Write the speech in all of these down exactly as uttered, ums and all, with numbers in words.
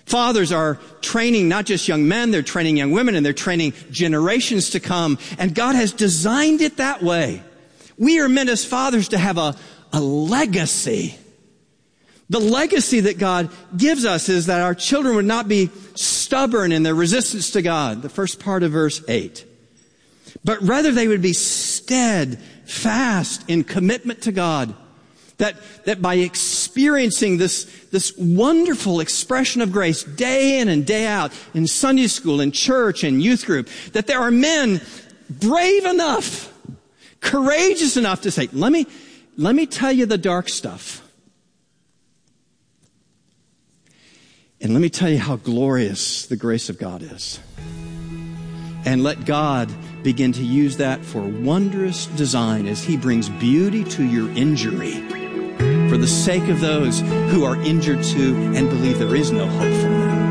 Fathers are training not just young men, they're training young women, and they're training generations to come. And God has designed it that way. We are meant as fathers to have a, a legacy. The legacy that God gives us is that our children would not be stubborn in their resistance to God, the first part of verse eight. But rather they would be steadfast in commitment to God. That, that by experiencing this, this wonderful expression of grace day in and day out in Sunday school, in church, and youth group, that there are men brave enough, courageous enough to say, let me, let me tell you the dark stuff. And let me tell you how glorious the grace of God is. And let God begin to use that for wondrous design as He brings beauty to your injury for the sake of those who are injured too and believe there is no hope for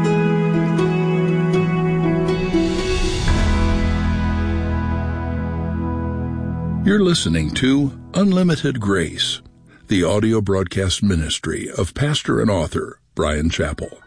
them. You're listening to Unlimited Grace, the audio broadcast ministry of pastor and author Bryan Chapell.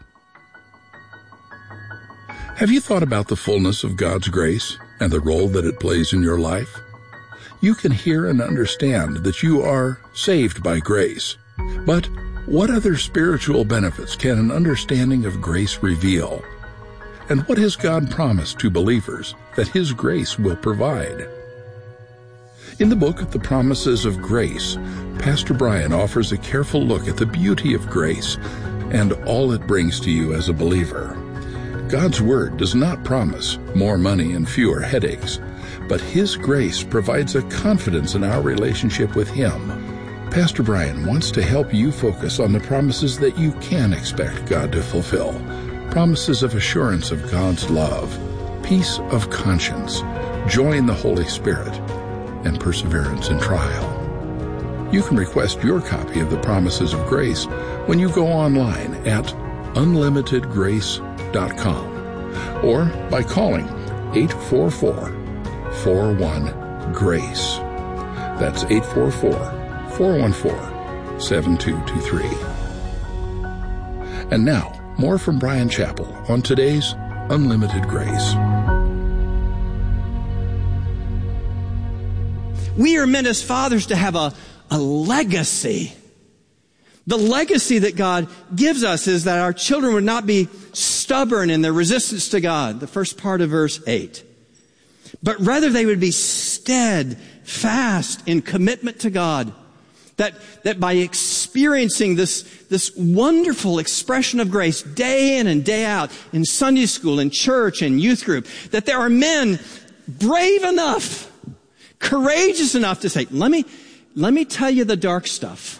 Have you thought about the fullness of God's grace and the role that it plays in your life? You can hear and understand that you are saved by grace. But what other spiritual benefits can an understanding of grace reveal? And what has God promised to believers that His grace will provide? In the book of the Promises of Grace, Pastor Bryan offers a careful look at the beauty of grace and all it brings to you as a believer. God's Word does not promise more money and fewer headaches, but His grace provides a confidence in our relationship with Him. Pastor Bryan wants to help you focus on the promises that you can expect God to fulfill. Promises of assurance of God's love, peace of conscience, joy in the Holy Spirit, and perseverance in trial. You can request your copy of the Promises of Grace when you go online at unlimited grace dot com or by calling eight four four, four one, GRACE. That's eight four four, four one four, seven two two three. And now, more from Bryan Chapell on today's Unlimited Grace. We are meant as fathers to have a, a legacy. The legacy that God gives us is that our children would not be stubborn in their resistance to God, the first part of verse eight. But rather they would be steadfast in commitment to God. That, that by experiencing this, this wonderful expression of grace day in and day out in Sunday school, in church, and youth group, that there are men brave enough, courageous enough to say, let me, let me tell you the dark stuff.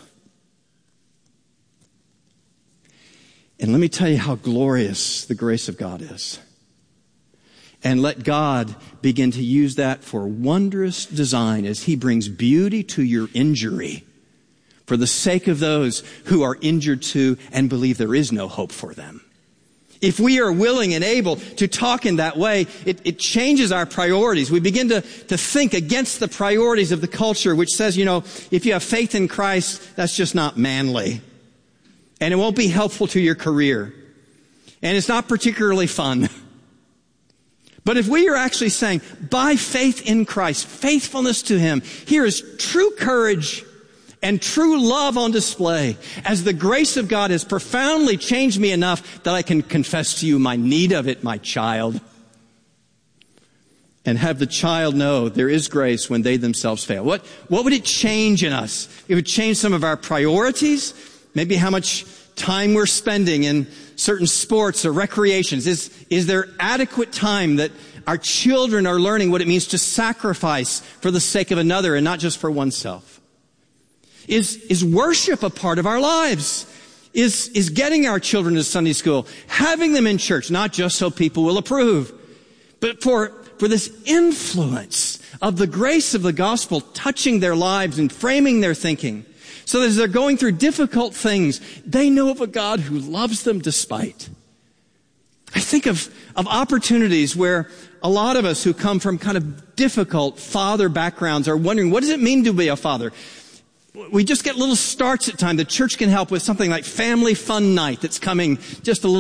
And let me tell you how glorious the grace of God is. And let God begin to use that for wondrous design as He brings beauty to your injury for the sake of those who are injured too and believe there is no hope for them. If we are willing and able to talk in that way, it, it changes our priorities. We begin to, to think against the priorities of the culture, which says, you know, if you have faith in Christ, that's just not manly. And it won't be helpful to your career. And it's not particularly fun. But if we are actually saying, by faith in Christ, faithfulness to Him, here is true courage and true love on display, as the grace of God has profoundly changed me enough that I can confess to you my need of it, my child. And have the child know there is grace when they themselves fail. What, what would it change in us? It would change some of our priorities, maybe how much time we're spending in certain sports or recreations. Is, is there adequate time that our children are learning what it means to sacrifice for the sake of another and not just for oneself? Is, is worship a part of our lives? Is, is getting our children to Sunday school, having them in church, not just so people will approve, but for, for this influence of the grace of the gospel touching their lives and framing their thinking. So that as they're going through difficult things, they know of a God who loves them despite. I think of, of opportunities where a lot of us who come from kind of difficult father backgrounds are wondering, what does it mean to be a father? We just get little starts at time. The church can help with something like Family Fun Night that's coming just a little